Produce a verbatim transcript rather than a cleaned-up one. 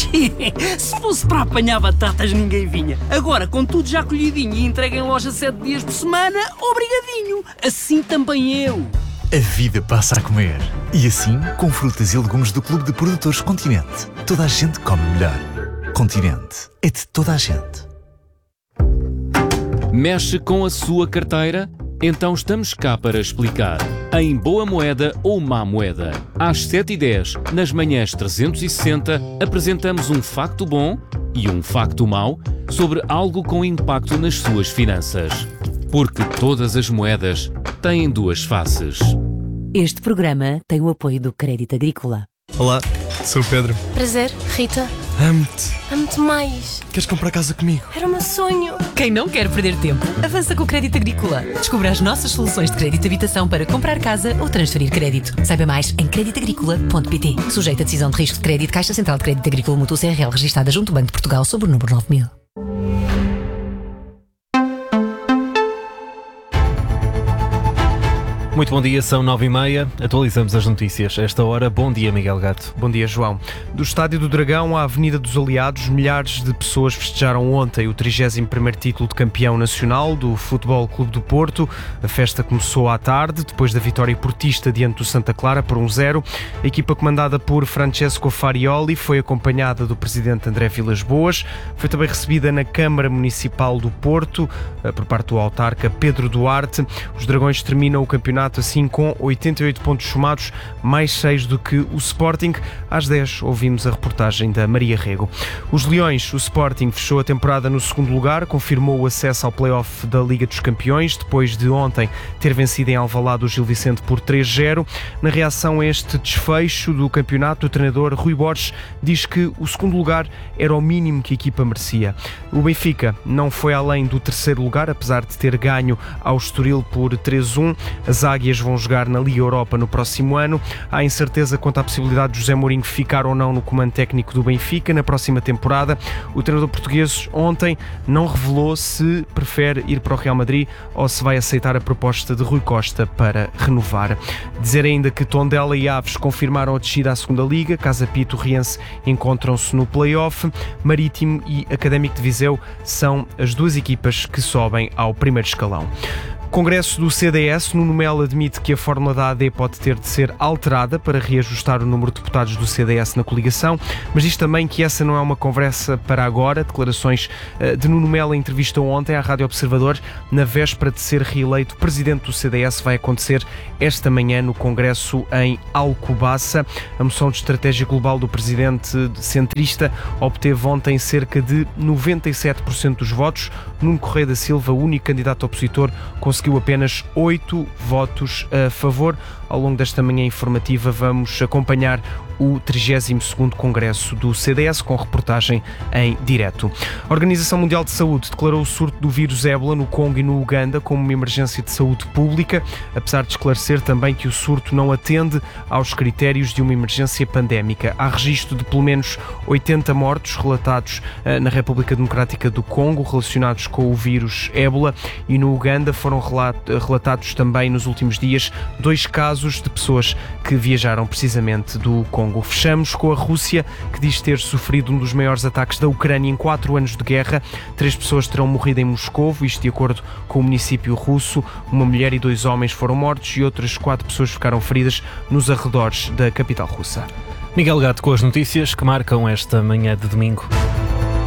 Se fosse para apanhar batatas, ninguém vinha. Agora, com tudo já colhidinho e entregue em loja sete dias por semana, obrigadinho. Assim também eu. A vida passa a comer. E assim, com frutas e legumes do Clube de Produtores Continente. Toda a gente come melhor. Continente. É de toda a gente. Mexe com a sua carteira? Então estamos cá para explicar. Em Boa Moeda ou Má Moeda. Às sete e dez, nas manhãs trezentos e sessenta, apresentamos um facto bom e um facto mau sobre algo com impacto nas suas finanças. Porque todas as moedas têm duas faces. Este programa tem o apoio do Crédito Agrícola. Olá, sou o Pedro. Prazer, Rita. Amo-te. Amo-te mais. Queres comprar casa comigo? Era o meu sonho. Quem não quer perder tempo, avança com o Crédito Agrícola. Descubra as nossas soluções de crédito de habitação para comprar casa ou transferir crédito. Saiba mais em crédito agrícola ponto pt. Sujeito a decisão de risco de crédito, Caixa Central de Crédito Agrícola Mútuo C R L, registada junto ao Banco de Portugal, sob o número nove mil. Muito bom dia, são nove e meia, atualizamos as notícias. A esta hora, bom dia, Miguel Gato. Bom dia, João. Do Estádio do Dragão à Avenida dos Aliados, milhares de pessoas festejaram ontem o trigésimo primeiro título de campeão nacional do Futebol Clube do Porto. A festa começou à tarde, depois da vitória portista diante do Santa Clara por um zero. A equipa comandada por Francesco Farioli foi acompanhada do presidente André Vilas Boas. Foi também recebida na Câmara Municipal do Porto, por parte do autarca Pedro Duarte. Os Dragões terminam o campeonato assim com oitenta e oito pontos somados, mais seis do que o Sporting. Às dez ouvimos a reportagem da Maria Rego. Os Leões, o Sporting fechou a temporada no segundo lugar, confirmou o acesso ao play-off da Liga dos Campeões, depois de ontem ter vencido em Alvalade o Gil Vicente por três zero. Na reação a este desfecho do campeonato, o treinador Rui Borges diz que o segundo lugar era o mínimo que a equipa merecia. O Benfica não foi além do terceiro lugar, apesar de ter ganho ao Estoril por três um. As Águias vão jogar na Liga Europa no próximo ano. Há incerteza quanto à possibilidade de José Mourinho ficar ou não no comando técnico do Benfica na próxima temporada. O treinador português ontem não revelou se prefere ir para o Real Madrid ou se vai aceitar a proposta de Rui Costa para renovar. Dizer ainda que Tondela e Aves confirmaram a descida à segunda Liga. Casa Pia e Torriense encontram-se no play-off. Marítimo e Académico de Viseu são as duas equipas que sobem ao primeiro escalão. Congresso do C D S, Nuno Melo admite que a fórmula da A D pode ter de ser alterada para reajustar o número de deputados do C D S na coligação, mas diz também que essa não é uma conversa para agora. Declarações de Nuno Melo em entrevista ontem à Rádio Observador, na véspera de ser reeleito presidente do C D S, vai acontecer esta manhã no Congresso em Alcobaça. A moção de estratégia global do presidente centrista obteve ontem cerca de noventa e sete por cento dos votos. Nuno Correia da Silva, o único candidato opositor, conseguiu apenas oito votos a favor. Ao longo desta manhã informativa vamos acompanhar o trigésimo segundo Congresso do C D S com reportagem em direto. A Organização Mundial de Saúde declarou o surto do vírus ébola no Congo e no Uganda como uma emergência de saúde pública, apesar de esclarecer também que o surto não atende aos critérios de uma emergência pandémica. Há registro de pelo menos oitenta mortos relatados uh, na República Democrática do Congo relacionados com o vírus ébola, e no Uganda foram relat- relatados também nos últimos dias dois casos de pessoas que viajaram precisamente do Congo. Fechamos com a Rússia, que diz ter sofrido um dos maiores ataques da Ucrânia em quatro anos de guerra. Três pessoas terão morrido em Moscovo, isto de acordo com o município russo. Uma mulher e dois homens foram mortos e outras quatro pessoas ficaram feridas nos arredores da capital russa. Miguel Gato com as notícias que marcam esta manhã de domingo.